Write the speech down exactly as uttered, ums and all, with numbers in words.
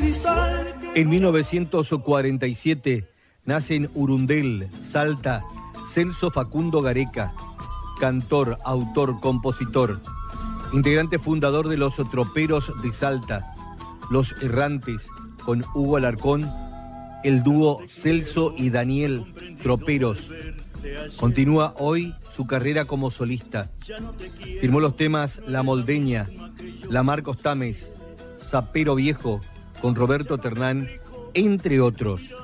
En mil novecientos cuarenta y siete nace en Urundel, Salta, Celso Facundo Gareca, cantor, autor, compositor, integrante fundador de los Troperos de Salta, Los Errantes, con Hugo Alarcón, el dúo Celso y Daniel Troperos. Continúa hoy su carrera como solista. Firmó los temas La Moldeña, La Marcos Tames, Zapero Viejo, con Roberto Ternán, entre otros.